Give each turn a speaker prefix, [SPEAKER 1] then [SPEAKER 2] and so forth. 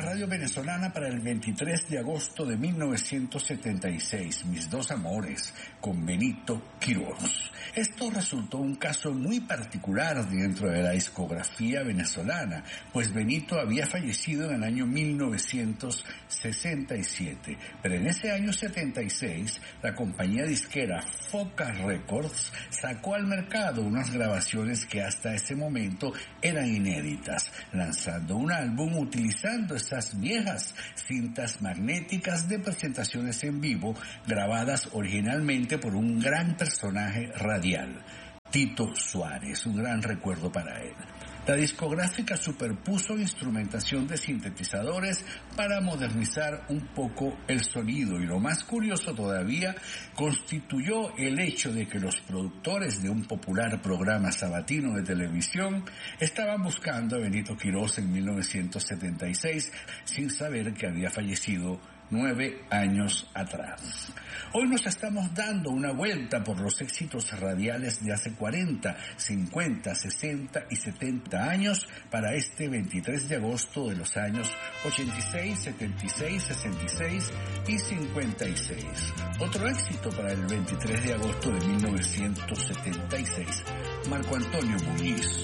[SPEAKER 1] radio venezolana para el 23 de agosto de 1976, Mis dos amores, con Benito Quirós. Esto resultó un caso muy particular dentro de la discografía venezolana, pues Benito había fallecido en el año 1967, pero en ese año 76, la compañía disquera Foca Records sacó al mercado unas grabaciones que hasta ese momento eran inéditas, lanzando un álbum utilizando esas viejas cintas magnéticas de presentaciones en vivo grabadas originalmente por un gran personaje radial, Tito Suárez, un gran recuerdo para él. La discográfica superpuso instrumentación de sintetizadores para modernizar un poco el sonido, y lo más curioso todavía constituyó el hecho de que los productores de un popular programa sabatino de televisión estaban buscando a Benito Quirós en 1976 sin saber que había fallecido 9 años atrás. Hoy nos estamos dando una vuelta por los éxitos radiales de hace 40, 50, 60 y 70 años para este 23 de agosto de los años 86, 76, 66 y 56. Otro éxito para el 23 de agosto de 1976, Marco Antonio Muñiz.